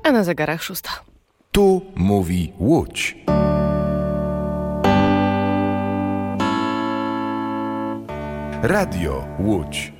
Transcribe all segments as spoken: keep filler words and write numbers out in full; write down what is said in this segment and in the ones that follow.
A na zegarach szósta. Tu mówi Łódź. Radio Łódź.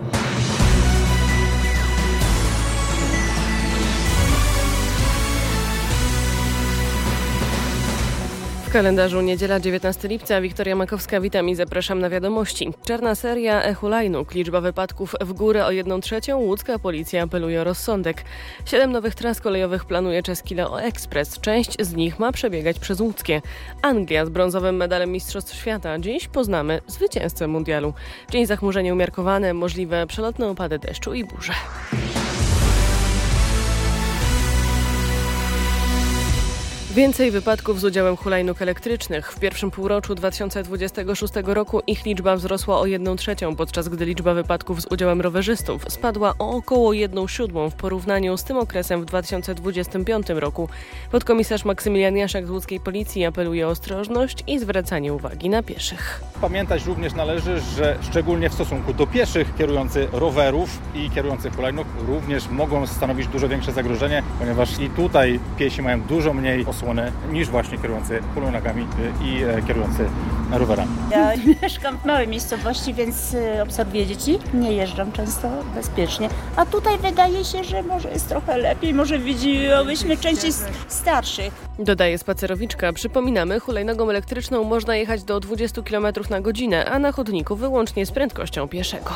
W kalendarzu niedziela dziewiętnastego lipca. Wiktoria Makowska, witam i zapraszam na wiadomości. Czarna seria e-hulajnóg. Liczba wypadków w górę o jedną trzecią. Łódzka policja apeluje o rozsądek. Siedem nowych tras kolejowych planuje czeski Leo Express. Część z nich ma przebiegać przez łódzkie. Anglia z brązowym medalem Mistrzostw Świata. Dziś poznamy zwycięzcę mundialu. Dzień zachmurzenie umiarkowane, możliwe przelotne opady deszczu i burze. Więcej wypadków z udziałem hulajnóg elektrycznych. W pierwszym półroczu dwa tysiące dwudziestego szóstego roku ich liczba wzrosła o jedną trzecią, podczas gdy liczba wypadków z udziałem rowerzystów spadła o około jedną siódmą w porównaniu z tym okresem w dwa tysiące dwudziestym piątym roku. Podkomisarz Maksymilian Jaszek z łódzkiej policji apeluje o ostrożność i zwracanie uwagi na pieszych. Pamiętać również należy, że szczególnie w stosunku do pieszych kierujący rowerów i kierujący hulajnóg również mogą stanowić dużo większe zagrożenie, ponieważ i tutaj piesi mają dużo mniej osłony niż właśnie kierujący hulajnogami i kierujący rowerami. Ja mieszkam w małej miejscowości, więc obserwuję dzieci. Nie jeżdżam często bezpiecznie. A tutaj wydaje się, że może jest trochę lepiej, może widziałyśmy częściej starszych. Dodaje spacerowiczka. Przypominamy, hulajnogą elektryczną można jechać do dwadzieścia kilometrów na godzinę, a na chodniku wyłącznie z prędkością pieszego.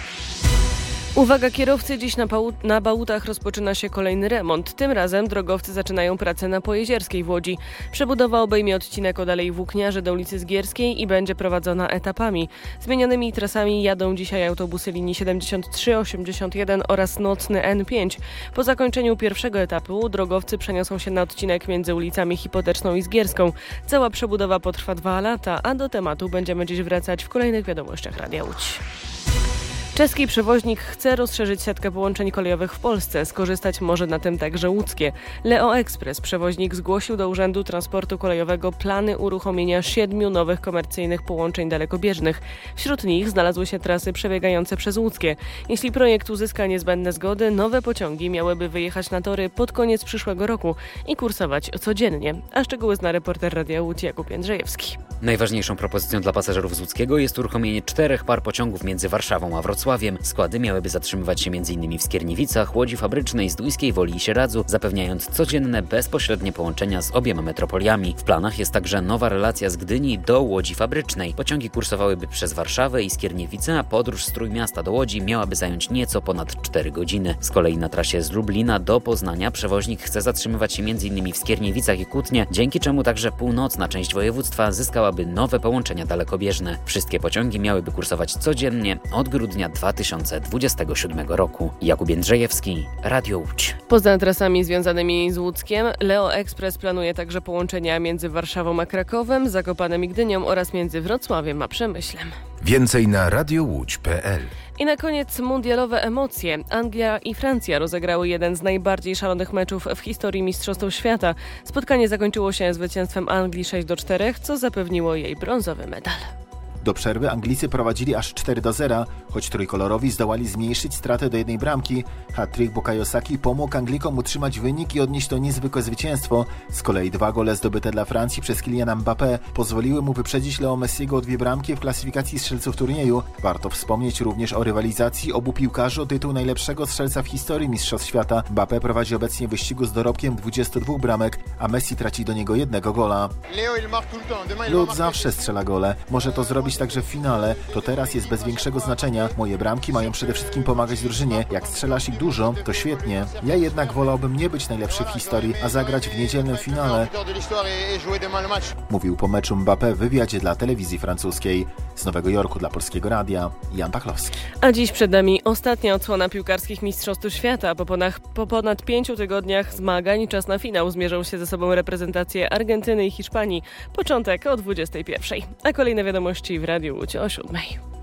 Uwaga kierowcy, dziś na, Pału- na Bałutach rozpoczyna się kolejny remont. Tym razem drogowcy zaczynają pracę na Pojezierskiej w Łodzi. Przebudowa obejmie odcinek od Alei Włókniarzy do ulicy Zgierskiej i będzie prowadzona etapami. Zmienionymi trasami jadą dzisiaj autobusy linii siedemdziesiąt trzy, osiemdziesiąt jeden oraz nocny N pięć. Po zakończeniu pierwszego etapu drogowcy przeniosą się na odcinek między ulicami Hipoteczną i Zgierską. Cała przebudowa potrwa dwa lata, a do tematu będziemy dziś wracać w kolejnych wiadomościach Radia Łódź. Czeski przewoźnik chce rozszerzyć siatkę połączeń kolejowych w Polsce. Skorzystać może na tym także łódzkie. Leo Express, przewoźnik, zgłosił do Urzędu Transportu Kolejowego plany uruchomienia siedmiu nowych komercyjnych połączeń dalekobieżnych. Wśród nich znalazły się trasy przebiegające przez łódzkie. Jeśli projekt uzyska niezbędne zgody, nowe pociągi miałyby wyjechać na tory pod koniec przyszłego roku i kursować codziennie. A szczegóły zna reporter Radia Łódź Jakub Jędrzejewski. Najważniejszą propozycją dla pasażerów z łódzkiego jest uruchomienie czterech par pociągów między Warszawą a Wrocławiem. Składy miałyby zatrzymywać się m.in. w Skierniewicach, Łodzi Fabrycznej, Zdójskiej Woli i Sieradzu, zapewniając codzienne, bezpośrednie połączenia z obiema metropoliami. W planach jest także nowa relacja z Gdyni do Łodzi Fabrycznej. Pociągi kursowałyby przez Warszawę i Skierniewice, a podróż z Trójmiasta do Łodzi miałaby zająć nieco ponad cztery godziny. Z kolei na trasie z Lublina do Poznania przewoźnik chce zatrzymywać się m.in. w Skierniewicach i Kutnie, dzięki czemu także północna część województwa zyskałaby nowe połączenia dalekobieżne. Wszystkie pociągi miałyby kursować codziennie od grudnia dwa tysiące dwudziestego siódmego roku. Jakub Jędrzejewski, Radio Łódź. Poza trasami związanymi z Łódzkiem, Leo Express planuje także połączenia między Warszawą a Krakowem, Zakopanem i Gdynią oraz między Wrocławiem a Przemyślem. Więcej na radiowódź kropka pe el. I na koniec mundialowe emocje. Anglia i Francja rozegrały jeden z najbardziej szalonych meczów w historii Mistrzostw Świata. Spotkanie zakończyło się zwycięstwem Anglii sześć do czterech, co zapewniło jej brązowy medal. Do przerwy Anglicy prowadzili aż cztery do zera, choć trójkolorowi zdołali zmniejszyć stratę do jednej bramki. Hat-trick Bukayo Saki pomógł Anglikom utrzymać wynik i odnieść to niezwykłe zwycięstwo. Z kolei dwa gole zdobyte dla Francji przez Kyliana Mbappé pozwoliły mu wyprzedzić Leo Messiego o dwie bramki w klasyfikacji strzelców turnieju. Warto wspomnieć również o rywalizacji obu piłkarzy o tytuł najlepszego strzelca w historii Mistrzostw Świata. Mbappé prowadzi obecnie w wyścigu z dorobkiem dwudziestu dwóch bramek, a Messi traci do niego jednego gola. Lud zawsze strzela gole. Może to zrobić także w finale. To teraz jest bez większego znaczenia. Moje bramki mają przede wszystkim pomagać drużynie. Jak strzelasz ich dużo, to świetnie. Ja jednak wolałbym nie być najlepszy w historii, a zagrać w niedzielnym finale. Mówił po meczu Mbappé w wywiadzie dla telewizji francuskiej. Z Nowego Jorku dla Polskiego Radia, Jan Pachlowski. A dziś przed nami ostatnia odsłona piłkarskich Mistrzostw Świata. Po ponad, po ponad pięciu tygodniach zmagań czas na finał. Zmierzą się ze sobą reprezentacje Argentyny i Hiszpanii. Początek o dwudziestej pierwszej. A kolejne wiadomości w Radiu Łódź o siódmej.